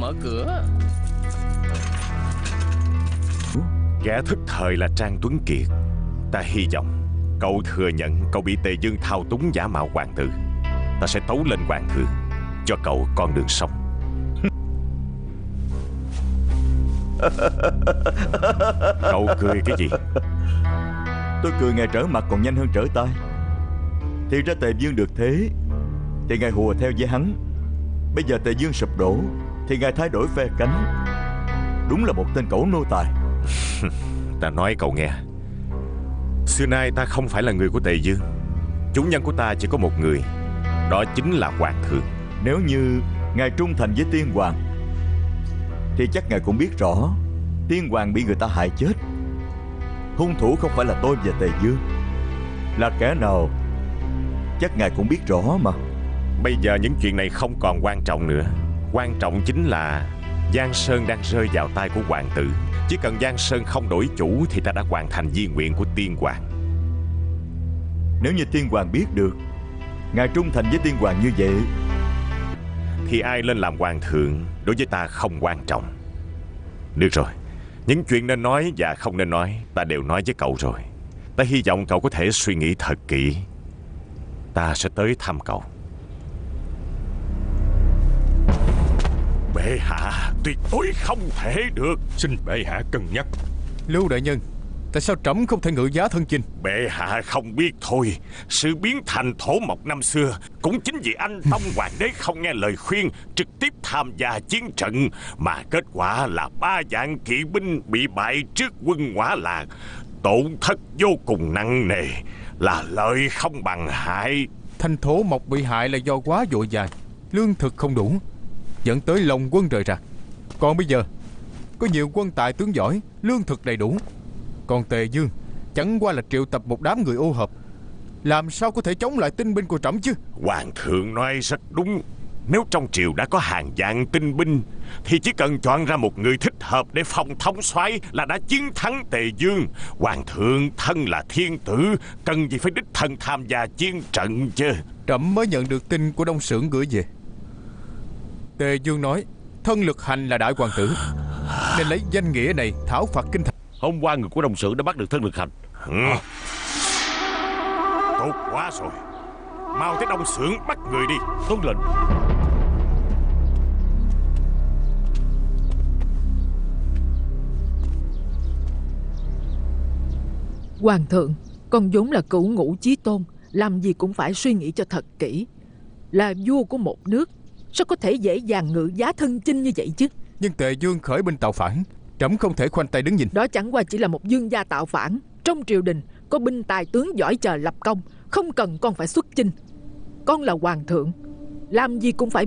mở cửa. Kẻ thức thời là Trang Tuấn Kiệt. Ta hy vọng cậu thừa nhận cậu bị Tề Dương thao túng giả mạo hoàng tử. Ta sẽ tấu lên hoàng thượng, cho cậu con đường sống. Cậu cười cái gì? Tôi cười ngài trở mặt còn nhanh hơn trở tay. Thì ra Tề Dương được thế thì ngài hùa theo với hắn. Bây giờ Tề Dương sụp đổ thì ngài thay đổi phe cánh. Đúng là một tên cẩu nô tài. Ta nói cậu nghe, xưa nay ta không phải là người của Tề Dương. Chủ nhân của ta chỉ có một người, đó chính là hoàng thượng. Nếu như ngài trung thành với tiên hoàng thì chắc ngài cũng biết rõ tiên hoàng bị người ta hại chết. Hung thủ không phải là tôi và Tề Dương, là kẻ nào chắc ngài cũng biết rõ mà. Bây giờ những chuyện này không còn quan trọng nữa. Quan trọng chính là Giang Sơn đang rơi vào tay của hoàng tử. Chỉ cần Giang Sơn không đổi chủ thì ta đã hoàn thành di nguyện của tiên hoàng. Nếu như tiên hoàng biết được ngài trung thành với tiên hoàng như vậy thì ai lên làm hoàng thượng đối với ta không quan trọng. Được rồi, những chuyện nên nói và không nên nói ta đều nói với cậu rồi. Ta hy vọng cậu có thể suy nghĩ thật kỹ. Ta sẽ tới thăm cậu. Bệ hạ, tuyệt đối không thể được. Xin bệ hạ cân nhắc. Lưu đại nhân, tại sao trẫm không thể ngự giá thân chinh? Bệ hạ không biết thôi. Sự biến thành thổ mộc năm xưa cũng chính vì anh Tông hoàng đế không nghe lời khuyên, trực tiếp tham gia chiến trận, mà kết quả là 3 vạn kỵ binh bị bại trước quân Hỏa Lạc. Tổn thất vô cùng nặng nề, là lợi không bằng hại. Thành thổ mộc bị hại là do quá vội vàng, lương thực không đủ, dẫn tới lòng quân rời rạc. Còn bây giờ có nhiều quân tài tướng giỏi, lương thực đầy đủ. Còn Tề Dương chẳng qua là triệu tập một đám người ô hợp, làm sao có thể chống lại tinh binh của trẫm chứ? Hoàng thượng nói rất đúng. Nếu trong triều đã có hàng vạn tinh binh thì chỉ cần chọn ra một người thích hợp để phong thống soái là đã chiến thắng Tề Dương. Hoàng thượng thân là thiên tử, cần gì phải đích thân tham gia chiến trận chứ? Trẫm mới nhận được tin của Đông Xưởng gửi về. Tề Dương nói thân lực hành là đại hoàng tử, nên lấy danh nghĩa này thảo phạt kinh thành. Hôm qua người của Đông Xưởng đã bắt được thân lực hành. Tốt quá rồi. Mau tới Đông Xưởng bắt người đi. Tuân lệnh. Hoàng thượng, con vốn là cửu ngũ chí tôn, làm gì cũng phải suy nghĩ cho thật kỹ. Là vua của một nước, sao có thể dễ dàng ngự giá thân chinh như vậy chứ? Nhưng Tề Dương khởi binh tạo phản, trẫm không thể khoanh tay đứng nhìn. Đó chẳng qua chỉ là một dương gia tạo phản. Trong triều đình có binh tài tướng giỏi chờ lập công, không cần con phải xuất chinh. Con là hoàng thượng, làm gì cũng phải